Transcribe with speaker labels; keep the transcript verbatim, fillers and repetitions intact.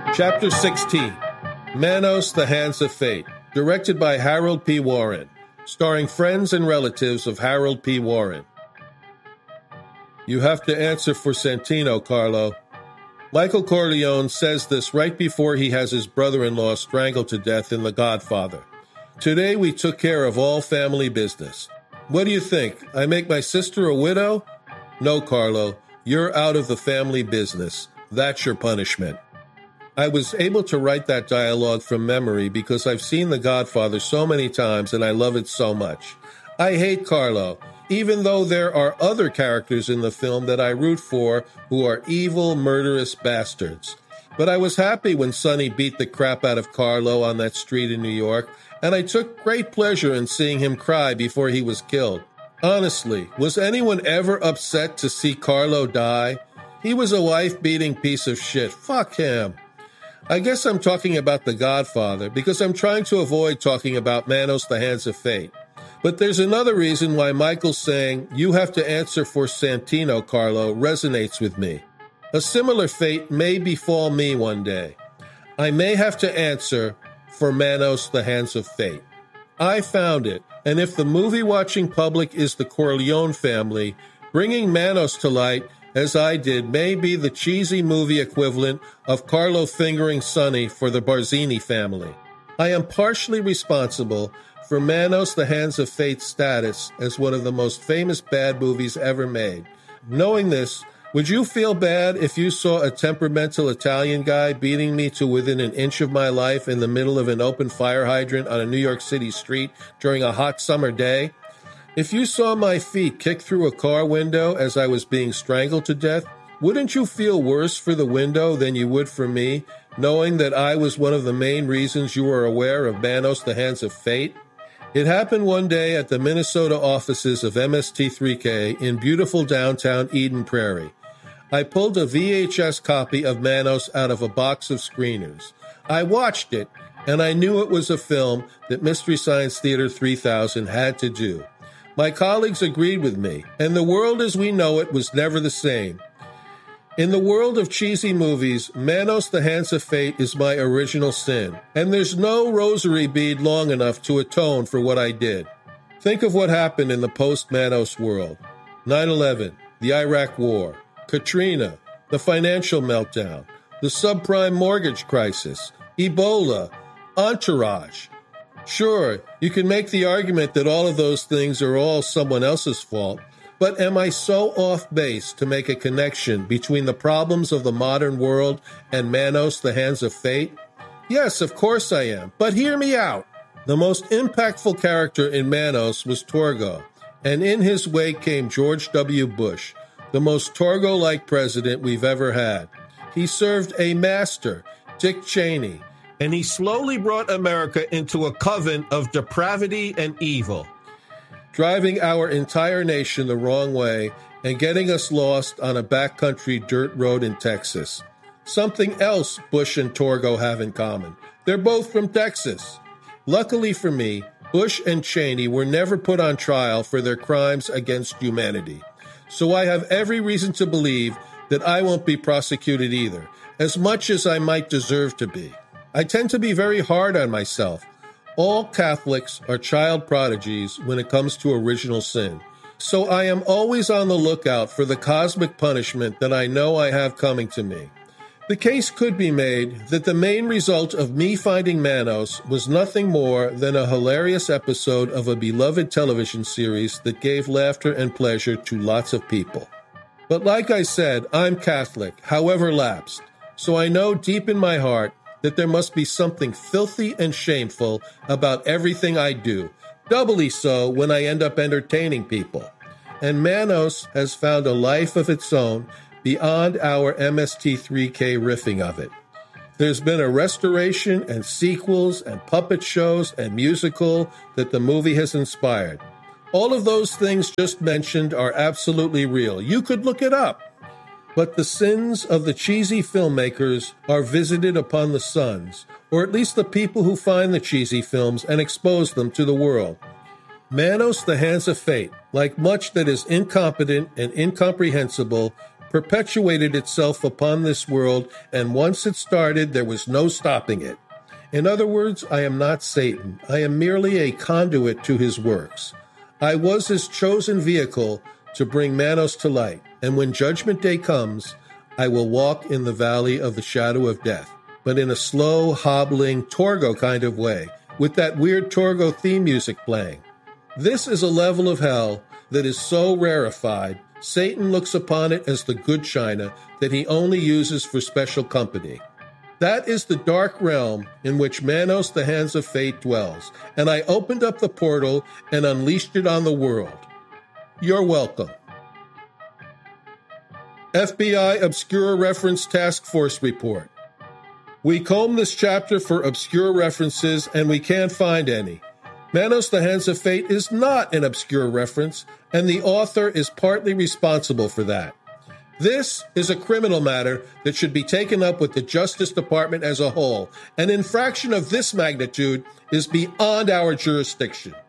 Speaker 1: Chapter sixteen, Manos, the Hands of Fate, directed by Harold P. Warren, starring friends and relatives of Harold P. Warren. You have to answer for Santino, Carlo. Michael Corleone says this right before he has his brother-in-law strangled to death in The Godfather. Today we took care of all family business. What do you think? I make my sister a widow? No, Carlo, you're out of the family business. That's your punishment. I was able to write that dialogue from memory because I've seen The Godfather so many times and I love it so much. I hate Carlo, even though there are other characters in the film that I root for who are evil, murderous bastards. But I was happy when Sonny beat the crap out of Carlo on that street in New York, and I took great pleasure in seeing him cry before he was killed. Honestly, was anyone ever upset to see Carlo die? He was a wife-beating piece of shit. Fuck him. I guess I'm talking about The Godfather because I'm trying to avoid talking about Manos, the Hands of Fate. But there's another reason why Michael's saying, you have to answer for Santino, Carlo, resonates with me. A similar fate may befall me one day. I may have to answer for Manos, the Hands of Fate. I found it, and if the movie-watching public is the Corleone family, bringing Manos to light as I did, may be the cheesy movie equivalent of Carlo fingering Sonny for the Barzini family. I am partially responsible for Manos, the Hands of Fate's status as one of the most famous bad movies ever made. Knowing this, would you feel bad if you saw a temperamental Italian guy beating me to within an inch of my life in the middle of an open fire hydrant on a New York City street during a hot summer day? If you saw my feet kick through a car window as I was being strangled to death, wouldn't you feel worse for the window than you would for me, knowing that I was one of the main reasons you were aware of Manos, the Hands of Fate? It happened one day at the Minnesota offices of M S T three K in beautiful downtown Eden Prairie. I pulled a V H S copy of Manos out of a box of screeners. I watched it, and I knew it was a film that Mystery Science Theater three thousand had to do. My colleagues agreed with me, and the world as we know it was never the same. In the world of cheesy movies, Manos, the Hands of Fate is my original sin, and there's no rosary bead long enough to atone for what I did. Think of what happened in the post-Manos world. nine eleven, the Iraq War, Katrina, the financial meltdown, the subprime mortgage crisis, Ebola, Entourage. Sure, you can make the argument that all of those things are all someone else's fault, but am I so off base to make a connection between the problems of the modern world and Manos, the Hands of Fate? Yes, of course I am, but hear me out. The most impactful character in Manos was Torgo, and in his wake came George W. Bush, the most Torgo-like president we've ever had. He served a master, Dick Cheney, and he slowly brought America into a coven of depravity and evil, driving our entire nation the wrong way and getting us lost on a backcountry dirt road in Texas. Something else Bush and Torgo have in common. They're both from Texas. Luckily for me, Bush and Cheney were never put on trial for their crimes against humanity. So I have every reason to believe that I won't be prosecuted either, as much as I might deserve to be. I tend to be very hard on myself. All Catholics are child prodigies when it comes to original sin. So I am always on the lookout for the cosmic punishment that I know I have coming to me. The case could be made that the main result of me finding Manos was nothing more than a hilarious episode of a beloved television series that gave laughter and pleasure to lots of people. But like I said, I'm Catholic, however lapsed. So I know deep in my heart that there must be something filthy and shameful about everything I do, doubly so when I end up entertaining people. And Manos has found a life of its own beyond our M S T three K riffing of it. There's been a restoration and sequels and puppet shows and musical that the movie has inspired. All of those things just mentioned are absolutely real. You could look it up. But the sins of the cheesy filmmakers are visited upon the sons, or at least the people who find the cheesy films and expose them to the world. Manos, the Hands of Fate, like much that is incompetent and incomprehensible, perpetuated itself upon this world, and once it started, there was no stopping it. In other words, I am not Satan. I am merely a conduit to his works. I was his chosen vehicle to bring Manos to light, and when Judgment Day comes, I will walk in the valley of the shadow of death, but in a slow, hobbling, Torgo kind of way, with that weird Torgo theme music playing. This is a level of hell that is so rarefied, Satan looks upon it as the good china that he only uses for special company. That is the dark realm in which Manos, the Hands of Fate, dwells, and I opened up the portal and unleashed it on the world. You're welcome. F B I Obscure Reference Task Force Report. We combed this chapter for obscure references, and we can't find any. Manos, the Hands of Fate is not an obscure reference, and the author is partly responsible for that. This is a criminal matter that should be taken up with the Justice Department as a whole. An infraction of this magnitude is beyond our jurisdiction.